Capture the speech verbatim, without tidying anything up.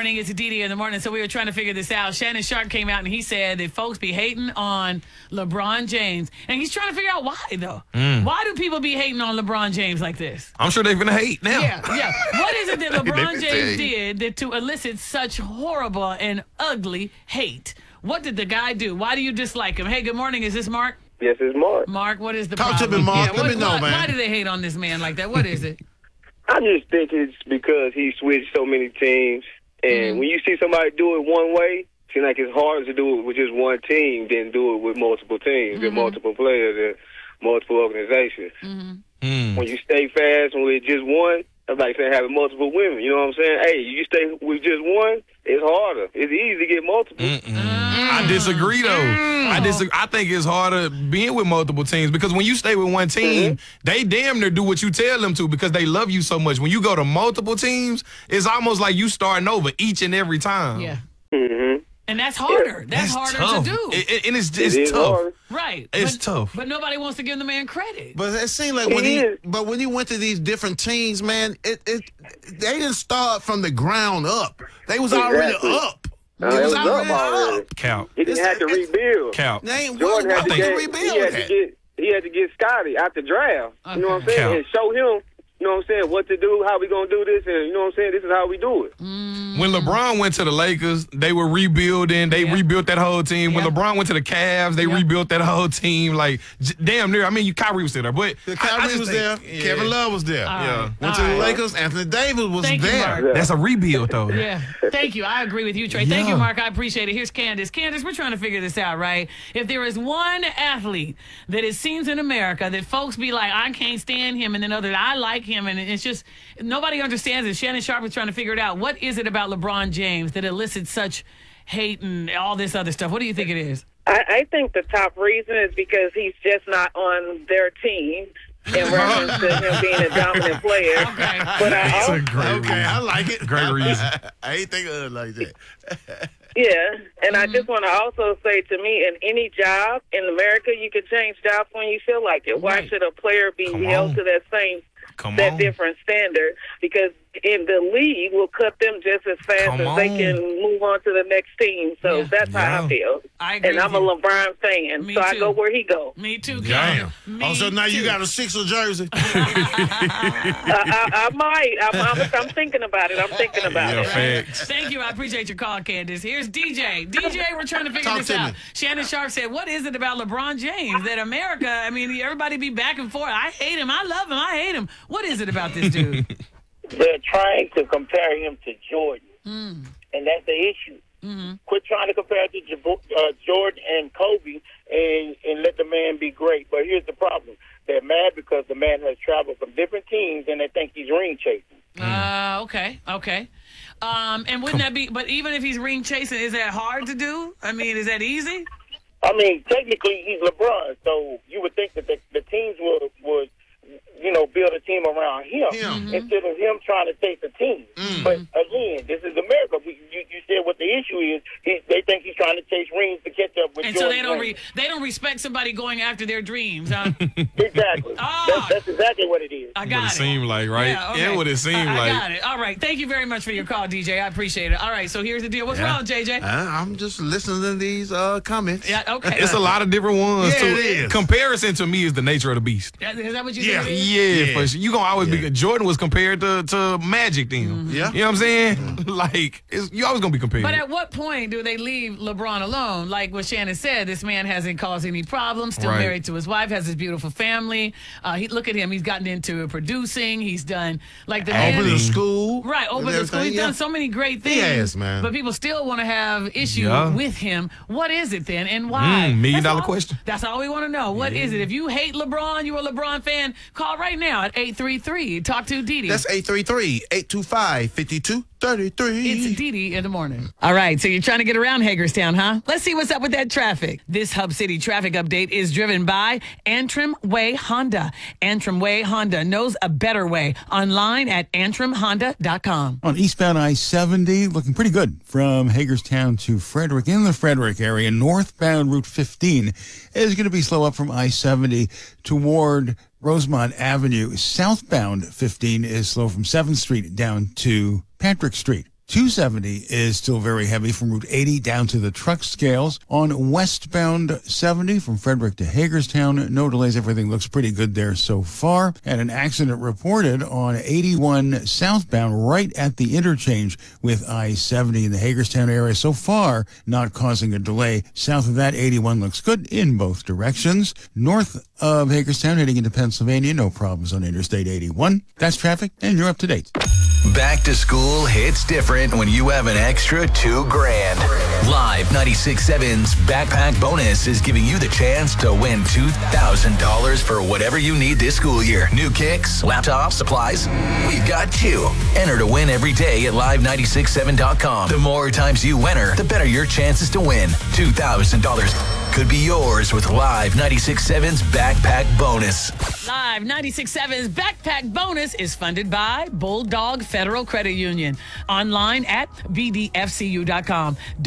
morning. It's Didi in the morning. So we were trying to figure this out. Shannon Sharp came out and he said that folks be hating on LeBron James. And he's trying to figure out why, though. Mm. Why do people be hating on LeBron James like this? I'm sure they're going to hate now. Yeah, yeah. What is it that LeBron James did that to elicit such horrible and ugly hate? What did the guy do? Why do you dislike him? Hey, good morning. Is this Mark? Yes, it's Mark. Mark, what is the Talk problem? to me, Mark. Yeah, Let what, me know, why, man. Why do they hate on this man like that? What is it? I just think it's because he switched so many teams. And mm-hmm. when you see somebody do it one way, it seems like it's harder to do it with just one team than do it with multiple teams, mm-hmm. and multiple players, and multiple organizations. Mm-hmm. Mm. When you stay fast with just one, that's like saying having multiple women. You know what I'm saying? Hey, you stay with just one, it's harder. It's easy to get multiple. Mm-mm. I disagree, though. Mm. I disagree. I think it's harder being with multiple teams because when you stay with one team, mm-hmm. they damn near do what you tell them to because they love you so much. When you go to multiple teams, it's almost like you starting over each and every time. Yeah. Mm-hmm. And that's harder. Yeah, that's, that's harder tough. to do. It, it, and it's, it's it tough. Hard. Right. It's but, tough. But nobody wants to give the man credit. But it seemed like when he, but when he went to these different teams, man, it, it they didn't start from the ground up. They was exactly. already up. Uh, it was, it was already up. Already. up. Count. He didn't have to rebuild. Count. Jordan Jordan had, to get, rebuild he had that. to get he had to get Scotty out the draft. Okay. You know what I'm saying? Count. And show him, you know what I'm saying, what to do, how we gonna do this, and you know what I'm saying, this is how we do it. Mm. When LeBron went to the Lakers, they were rebuilding. They Yeah. rebuilt that whole team. Yeah. When LeBron went to the Cavs, they Yeah. rebuilt that whole team. Like, j- damn near. I mean, you Kyrie was still there, but The I- I Kyrie just was think- there. yeah. Kevin Love was there. All Yeah. right. Went All to the right. Lakers. Anthony Davis was Thank you, there. Mark. That's a rebuild, though. Yeah. Thank you. I agree with you, Trey. Thank Yeah. you, Mark. I appreciate it. Here's Candace. Candace, we're trying to figure this out, right? If there is one athlete that it seems in America that folks be like, I can't stand him, and then other, I like him, and it's just, nobody understands it. Shannon Sharp is trying to figure it out. What is it about LeBron James that elicits such hate and all this other stuff? What do you think it is? I, I think the top reason is because he's just not on their team in reference to him being a dominant player. Okay. But I That's also, a great Okay, reason. I like it. Great reason. I ain't think of it like that. yeah, and Mm-hmm. I just want to also say to me, in any job in America, you can change jobs when you feel like it. Why Right. should a player be Come held on. to that same, Come that on. different standard? Because in the league will cut them just as fast Come as they on. can move on to the next team. So Yeah. that's how Yeah. I feel. I agree And with I'm a you. LeBron fan, Me so I too. go where he goes. Me too, Damn. Candace. Me Oh, so now you too. got a Sixer jersey. I, I, I might. I'm, I'm, I'm thinking about it. I'm thinking about Yeah, it. facts. Thank you. I appreciate your call, Candace. Here's D J. D J, we're trying to figure Talk this to out. me. Shannon Sharp said, what is it about LeBron James that America, I mean, everybody be back and forth. I hate him. I love him. I hate him. What is it about this dude? They're trying to compare him to Jordan, Mm. and that's the issue. Mm-hmm. Quit trying to compare it to Jabo- uh, Jordan and Kobe and, and let the man be great. But here's the problem. They're mad because the man has traveled from different teams, and they think he's ring chasing. Uh, okay, okay. Um, and wouldn't that be, but even if he's ring chasing, is that hard to do? I mean, is that easy? I mean, technically, he's LeBron, so you would think that the, the teams would, would, you know, build a team around him Him. instead of him trying to take the team. But again, this is America. We, you, you said what the issue is. He, they think he's trying to chase rings to catch up with And so Jordan. they don't rings. re- they don't respect somebody going after their dreams, huh? Exactly. Ah. That's, that's exactly what it is. I What got it it. seemed like, right? Yeah, okay. Yeah, what it seemed I, I like. got it. All right. Thank you very much for your call, D J. I appreciate it. All right. So here's the deal. What's Yeah. wrong, J J? Uh, I'm just listening to these uh, comments. Yeah. Okay. It's a lot of different ones. Yeah, too. it is. Comparison to me is the nature of the beast. Is that what you Yeah. think it is? Yeah, Yeah. for sure. You gonna always Yeah. be. Jordan was compared to, to Magic then. Yeah. You know what I'm saying? Like, it's, you always gonna be compared. But at what point do they leave LeBron alone? Like what Shannon said, this man hasn't caused any problems, still Right. married to his wife, has his beautiful family. Uh, he, look at him. He's gotten into producing. He's done, like the man. Open the school. Right, open and the school. He's everything, yeah. done so many great things. has, man. But people still want to have issue Yeah. with him. What is it then, and why? Mm, million That's dollar all- question. That's all we want to know. What is it? If you hate LeBron, you're a LeBron fan, call right now at eight three three. Talk to Didi. That's eight three three, eight two five, five two three three. It's Didi in the morning. All right, so you're trying to get around Hagerstown, huh? Let's see what's up with that traffic. This Hub City traffic update is driven by Antrim Way Honda. Antrim Way Honda knows a better way. Online at antrim honda dot com. On eastbound I seventy, looking pretty good from Hagerstown to Frederick. In the Frederick area, northbound Route fifteen is going to be slow up from I seventy toward Rosemont Avenue. Southbound fifteen is slow from seventh Street down to Patrick Street. two seventy is still very heavy from Route eighty down to the truck scales. On westbound seventy from Frederick to Hagerstown, no delays. Everything looks pretty good there so far. And an accident reported on eighty-one southbound right at the interchange with I seventy in the Hagerstown area. So far, not causing a delay. South of that, eighty-one looks good in both directions. North of Hagerstown, heading into Pennsylvania, no problems on Interstate eighty-one. That's traffic, and you're up to date. Back to school hits different when you have an extra two grand. Live ninety-six point seven's Backpack Bonus is giving you the chance to win two thousand dollars for whatever you need this school year. New kicks, laptops, supplies. We've got you. Enter to win every day at live ninety-six point seven dot com. The more times you enter, the better your chances to win. two thousand dollars could be yours with Live ninety-six point seven's Backpack Bonus. Live ninety-six point seven's Backpack Bonus is funded by Bulldog Federal Credit Union. Online at b d f c u dot com.